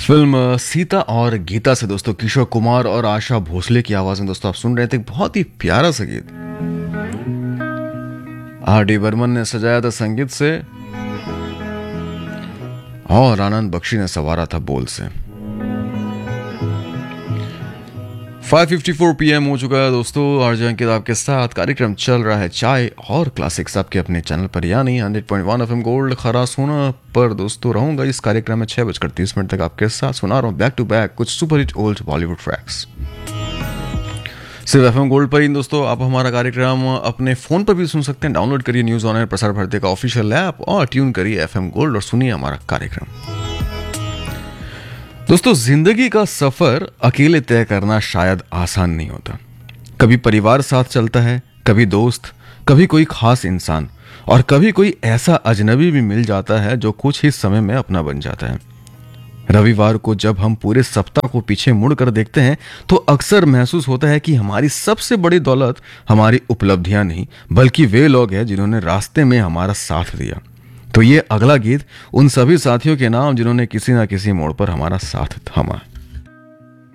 Film Sita और गीता से दोस्तों किशोर कुमार और आशा भोसले की आवाज में दोस्तों आप सुन रहे थे। एक बहुत ही प्यारा सा गीत आर डी बर्मन ने सजाया था संगीत से और आनंद बख्शी ने संवारा था बोल से। 5:54 PM हो चुका है दोस्तों। आरजे अंकित आपके साथ कार्यक्रम चल रहा है चाय और क्लासिक्स आपके अपने चैनल पर, यानी 100.1 FM गोल्ड खरा सोना पर दोस्तों रहूंगा इस कार्यक्रम में 6:30 तक आपके साथ। सुना रहा हूँ बैक टू बैक कुछ super hit old Bollywood tracks सिर्फ FM गोल्ड पर ही दोस्तों। आप हमारा कार्यक्रम अपने फोन पर भी सुन सकते हैं। डाउनलोड करिए news on air Prasar Bharati का ऑफिशियल ऐप और ट्यून करिए FM गोल्ड और सुनिए हमारा कार्यक्रम। दोस्तों जिंदगी का सफर अकेले तय करना शायद आसान नहीं होता। कभी परिवार साथ चलता है, कभी दोस्त, कभी कोई खास इंसान और कभी कोई ऐसा अजनबी भी मिल जाता है जो कुछ ही समय में अपना बन जाता है। रविवार को जब हम पूरे सप्ताह को पीछे मुड़कर देखते हैं तो अक्सर महसूस होता है कि हमारी सबसे बड़ी दौलत हमारी उपलब्धियां नहीं बल्कि वे लोग हैं जिन्होंने रास्ते में हमारा साथ दिया। तो ये अगला गीत उन सभी साथियों के नाम जिन्होंने किसी ना किसी मोड़ पर हमारा साथ थामा।